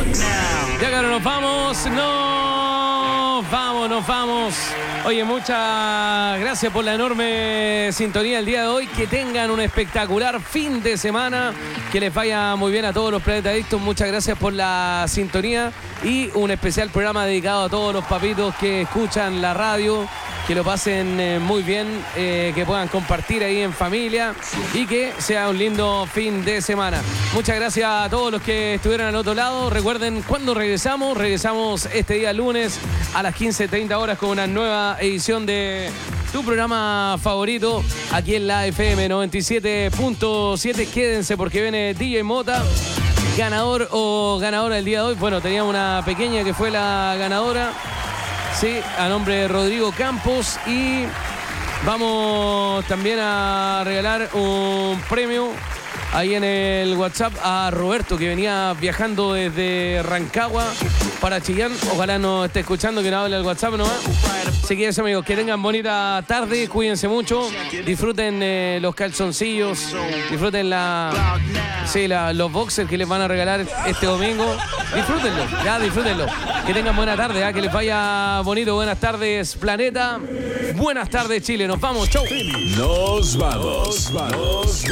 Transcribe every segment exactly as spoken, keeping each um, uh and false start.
Ya claro, nos vamos, nos vamos, nos vamos. Oye, muchas gracias por la enorme sintonía el día de hoy. Que tengan un espectacular fin de semana. Que les vaya muy bien a todos los Planeta Adictos. Muchas gracias por la sintonía. Y un especial programa dedicado a todos los papitos que escuchan la radio. Que lo pasen eh, muy bien, eh, que puedan compartir ahí en familia y que sea un lindo fin de semana. Muchas gracias a todos los que estuvieron al otro lado. Recuerden, cuando regresamos, regresamos este día lunes a las quince treinta horas con una nueva edición de tu programa favorito aquí en la F M noventa y siete punto siete. Quédense porque viene D J Mota. Ganador o ganadora el día de hoy. Bueno, teníamos una pequeña que fue la ganadora. Sí, a nombre de Rodrigo Campos. Y vamos también a regalar un premio ahí en el WhatsApp a Roberto, que venía viajando desde Rancagua para Chillán. Ojalá nos esté escuchando, que nos hable el WhatsApp nomás. Así que eso, amigos, que tengan bonita tarde, cuídense mucho, disfruten eh, los calzoncillos, disfruten la, sí, la, los boxers que les van a regalar este domingo. Disfrútenlo, ya, disfrútenlo. Que tengan buena tarde, ¿eh? Que les vaya bonito. Buenas tardes, Planeta. Buenas tardes, Chile. Nos vamos, chau. Nos vamos, nos vamos.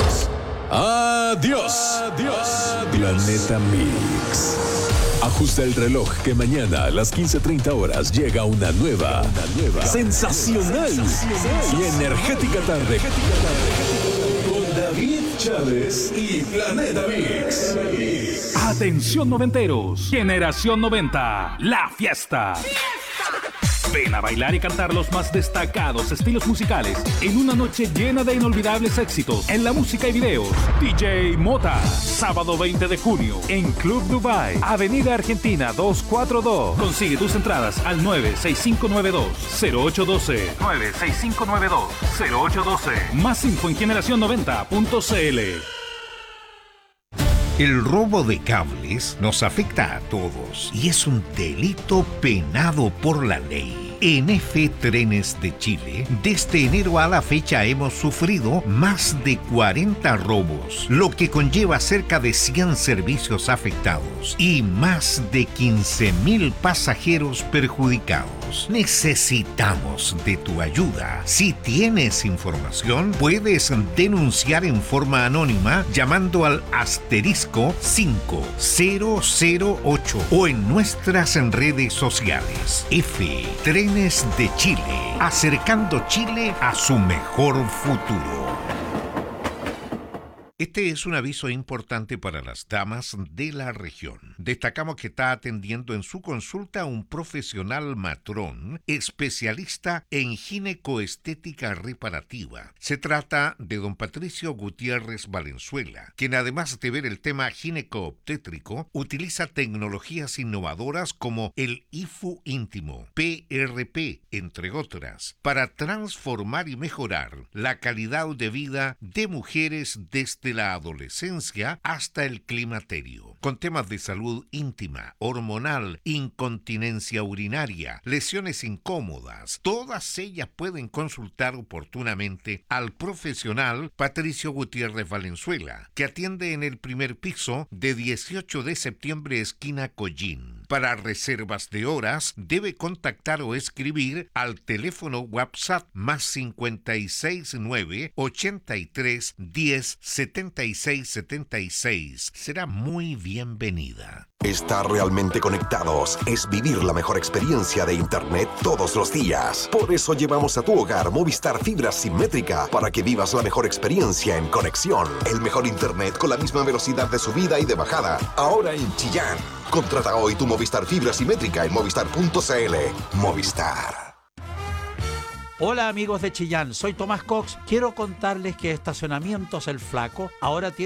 Adiós. Adiós. Planeta Mix. Ajusta el reloj que mañana a las quince treinta horas llega una nueva, una nueva, sensacional, sensacional y energética tarde. Con David Chávez y Planeta Mix. Atención noventeros, generación noventa, la fiesta. Ven a bailar y cantar los más destacados estilos musicales en una noche llena de inolvidables éxitos en la música y videos. D J Mota, sábado veinte de junio en Club Dubai, Avenida Argentina doscientos cuarenta y dos. Consigue tus entradas al nueve seis cinco nueve dos cero ocho uno dos. nueve seis cinco nueve dos cero ocho uno dos. Más info en generación noventa punto c l. El robo de cables nos afecta a todos y es un delito penado por la ley. En F Trenes de Chile, desde enero a la fecha hemos sufrido más de cuarenta robos, lo que conlleva cerca de cien servicios afectados y más de quince mil pasajeros perjudicados. Necesitamos de tu ayuda. Si tienes información, puedes denunciar en forma anónima llamando al asterisco cinco cero cero ocho o en nuestras redes sociales. F Trenes de Chile, acercando Chile a su mejor futuro. Este es un aviso importante para las damas de la región. Destacamos que está atendiendo en su consulta un profesional matrón, especialista en ginecoestética reparativa. Se trata de don Patricio Gutiérrez Valenzuela, quien además de ver el tema ginecoobstétrico, utiliza tecnologías innovadoras como el I F U íntimo, P R P, entre otras, para transformar y mejorar la calidad de vida de mujeres desde la adolescencia hasta el climaterio, con temas de salud íntima, hormonal, incontinencia urinaria, lesiones incómodas. Todas ellas pueden consultar oportunamente al profesional Patricio Gutiérrez Valenzuela, que atiende en el primer piso de dieciocho de septiembre, esquina Collín. Para reservas de horas, debe contactar o escribir al teléfono WhatsApp más cincuenta y seis nueve ochenta y tres diez setenta y seis setenta y seis. Será muy bienvenida. Estar realmente conectados es vivir la mejor experiencia de Internet todos los días. Por eso llevamos a tu hogar Movistar Fibra Simétrica para que vivas la mejor experiencia en conexión. El mejor Internet con la misma velocidad de subida y de bajada. Ahora en Chillán. Contrata hoy tu Movistar Fibra Simétrica en movistar punto c l. Movistar. Hola amigos de Chillán, soy Tomás Cox. Quiero contarles que Estacionamientos El Flaco ahora tiene